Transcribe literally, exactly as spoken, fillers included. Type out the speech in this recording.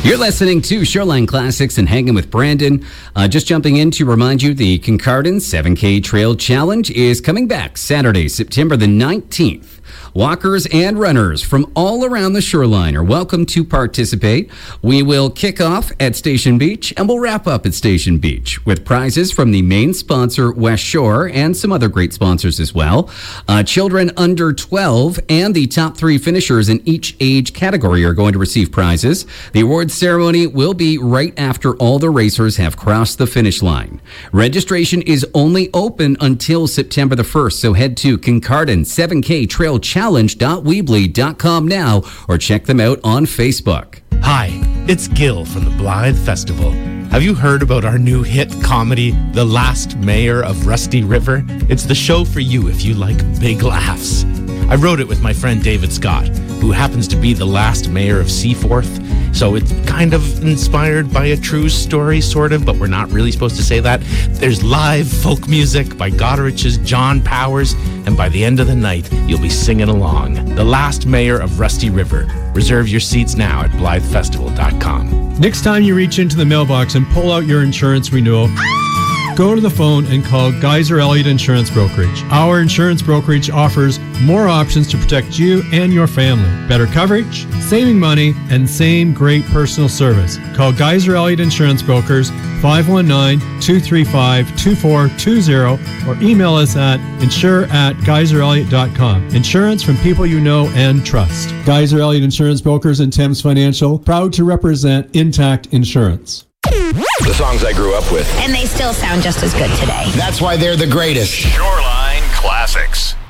You're listening to Shoreline Classics and Hanging with Brandon. Uh, just jumping in to remind you, the Kincardine seven K Trail Challenge is coming back Saturday, September the nineteenth. Walkers and runners from all around the shoreline are welcome to participate. We will kick off at Station Beach and we'll wrap up at Station Beach with prizes from the main sponsor, West Shore, and some other great sponsors as well. Uh, children under twelve and the top three finishers in each age category are going to receive prizes. The awards ceremony will be right after all the racers have crossed the finish line. Registration is only open until September the first, so head to Kincardine seven K Trail Challenge dot weebly dot com now or check them out on Facebook. Hi, it's Gil from the Blythe Festival. Have you heard about our new hit comedy, The Last Mayor of Rusty River? It's the show for you if you like big laughs. I wrote it with my friend David Scott, who happens to be the last mayor of Seaforth. So it's kind of inspired by a true story, sort of, but we're not really supposed to say that. There's live folk music by Goderich's John Powers, and by the end of the night, you'll be singing along. The Last Mayor of Rusty River. Reserve your seats now at blythe festival dot com. Next time you reach into the mailbox and pull out your insurance renewal, go to the phone and call Geyser Elliott Insurance Brokerage. Our insurance brokerage offers more options to protect you and your family. Better coverage, saving money, and same great personal service. Call Geyser Elliott Insurance Brokers, five one nine, two three five, two four two zero, or email us at insure at geyser elliott dot com. Insurance from people you know and trust. Geyser Elliott Insurance Brokers and Thames Financial, proud to represent Intact Insurance. The songs I grew up with. And they still sound just as good today. That's why they're the greatest. Shoreline Classics.